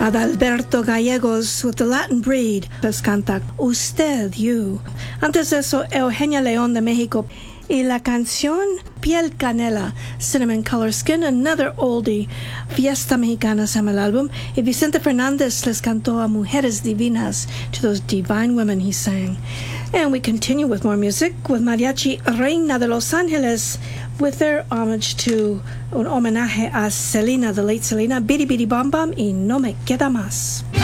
Adalberto Gallegos with the Latin Breed les canta Usted, You. Antes de eso, Eugenia León de México y la canción Piel Canela, Cinnamon Color Skin, another oldie, Fiesta Mexicana se llama el álbum, y Vicente Fernández les cantó a Mujeres Divinas, to those divine women he sang. And we continue with more music with Mariachi Reina de Los Ángeles with their homage to un homenaje a Selena, the late Selena, Bidi Bidi Bom Bom y No Me Queda Más.